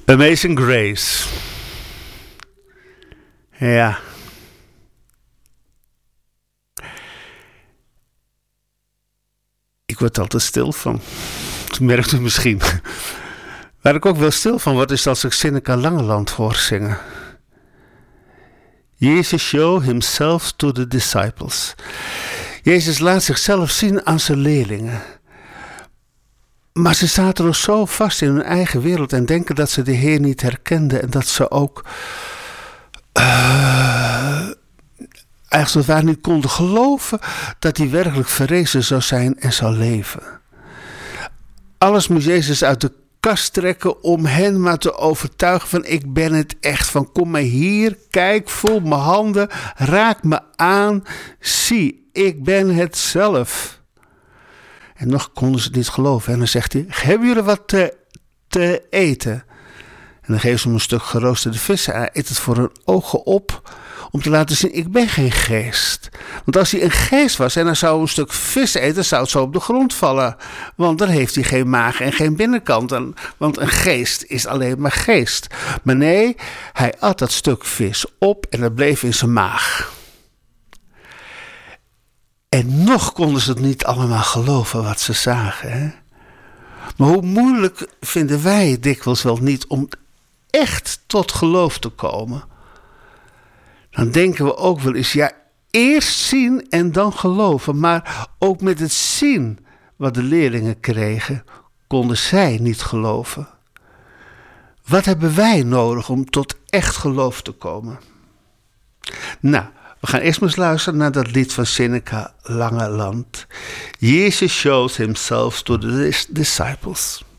Amazing Grace. Ja. Ik word er altijd stil van. Dat merkt u misschien. Waar ik ook wel stil van word, is als ik Seneca Langeland hoor zingen. Jezus show himself to the disciples. Jezus laat zichzelf zien aan zijn leerlingen. Maar ze zaten nog zo vast in hun eigen wereld en denken dat ze de Heer niet herkenden. En dat ze ook eigenlijk niet konden geloven dat hij werkelijk verrezen zou zijn en zou leven. Alles moest Jezus uit de kast trekken om hen maar te overtuigen van ik ben het echt. Van kom maar hier, kijk, voel mijn handen, raak me aan, zie, ik ben het zelf. En nog konden ze het niet geloven. En dan zegt hij, hebben jullie wat te eten? En dan geven ze hem een stuk geroosterde vis. Hij eet het voor hun ogen op om te laten zien, ik ben geen geest. Want als hij een geest was en hij zou een stuk vis eten, zou het zo op de grond vallen. Want dan heeft hij geen maag en geen binnenkant. Want een geest is alleen maar geest. Maar nee, hij at dat stuk vis op en het bleef in zijn maag. En nog konden ze het niet allemaal geloven wat ze zagen. Hè? Maar hoe moeilijk vinden wij het dikwijls wel niet om echt tot geloof te komen. Dan denken we ook wel eens, ja, eerst zien en dan geloven. Maar ook met het zien wat de leerlingen kregen, konden zij niet geloven. Wat hebben wij nodig om tot echt geloof te komen? Nou, we gaan eerst maar eens luisteren naar dat lied van Seneca Langeland. Jesus shows himself to the disciples.